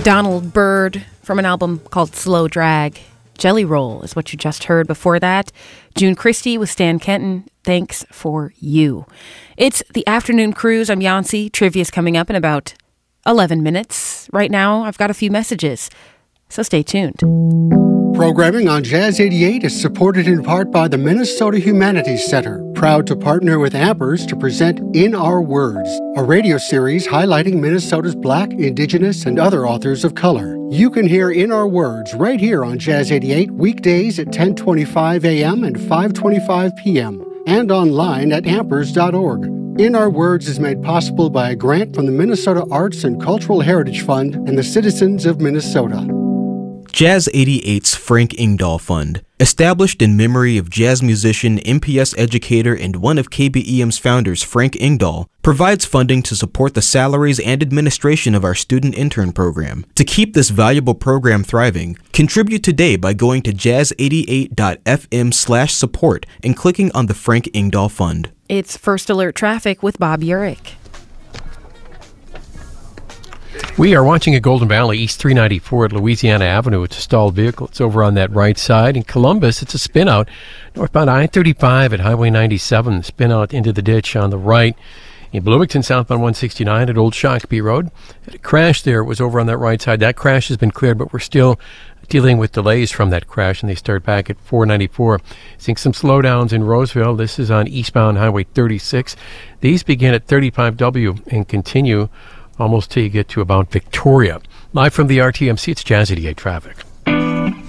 Donald Byrd from an album called Slow Drag. Jelly Roll is what you just heard. Before that, June Christie with Stan Kenton. Thanks for You. It's the Afternoon Cruise. I'm Yancy. Trivia's coming up in about 11 minutes. Right now, I've got a few messages, so stay tuned. Programming on Jazz 88 is supported in part by the Minnesota Humanities Center, proud to partner with Ampers to present In Our Words, a radio series highlighting Minnesota's Black, Indigenous, and other authors of color. You can hear In Our Words right here on Jazz 88 weekdays at 10:25 a.m. and 5:25 p.m. and online at ampers.org. In Our Words is made possible by a grant from the Minnesota Arts and Cultural Heritage Fund and the citizens of Minnesota. Jazz 88's Frank Ingdahl Fund, established in memory of jazz musician, MPS educator, and one of KBEM's founders, Frank Ingdahl, provides funding to support the salaries and administration of our student intern program. To keep this valuable program thriving, contribute today by going to jazz88.fm/support and clicking on the Frank Ingdahl Fund. It's First Alert Traffic with Bob Urich. We are watching at Golden Valley, East 394 at Louisiana Avenue. It's a stalled vehicle. It's over on that right side. In Columbus, it's a spin-out. Northbound I-35 at Highway 97, spin-out into the ditch on the right. In Bloomington, southbound 169 at Old Shakopee Road. Had a crash there. It was over on that right side. That crash has been cleared, but we're still dealing with delays from that crash, and they start back at 494. Seeing some slowdowns in Roseville. This is on eastbound Highway 36. These begin at 35W and continue almost till you get to about Victoria. Live from the RTMC, it's Jazz 88 Traffic.